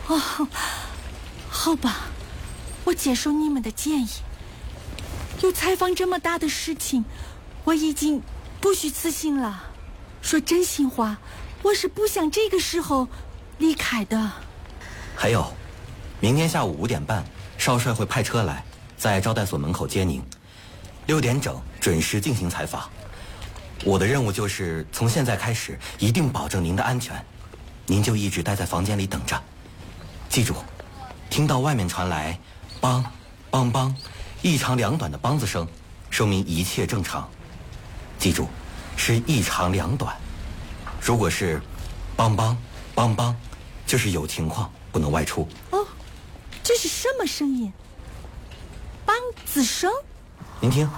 哦，好吧，我接受你们的建议。有采访这么大的事情，我已经不虚此行了。说真心话，我是不想这个时候离开的。 还有，明天下午5点半，少帅会派车来，在招待所门口接您。6点整准时进行采访。我的任务就是从现在开始，一定保证您的安全。您就一直待在房间里等着。记住，听到外面传来“梆梆梆”一长两短的梆子声，说明一切正常。记住，是一长两短。如果是“梆梆梆梆”，就是有情况，不能外出。 哦，这是什么声音？梆子声？ 您听，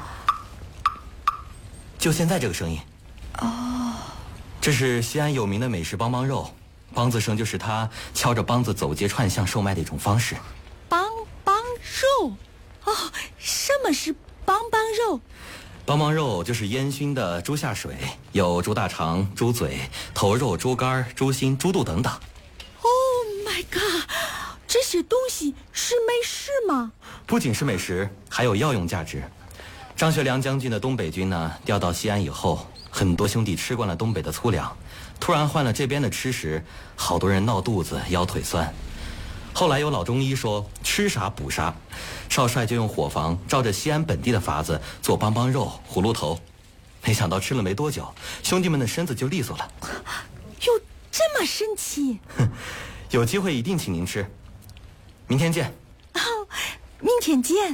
就现在这个声音。 哦， 这是西安有名的美食梆梆肉，梆子声就是他敲着梆子走街串巷售卖的一种方式。 梆梆肉？哦，什么是梆梆肉？ 梆梆肉就是烟熏的猪下水，有猪大肠、猪嘴、头肉、猪肝、猪心、猪肚等等。 Oh my god， 这些东西是美食吗？ 不仅是美食，还有药用价值。张学良将军的东北军呢，调到西安以后，很多兄弟吃惯了东北的粗粮，突然换了这边的吃食，好多人闹肚子、腰腿酸。后来有老中医说吃啥补啥，少帅就用伙房照着西安本地的法子做梆梆肉、葫芦头，没想到吃了没多久，兄弟们的身子就利索了。 有这么神奇？ 有机会一定请您吃。明天见。 哦，明天见。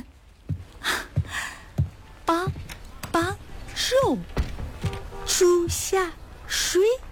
梆梆肉，猪下水。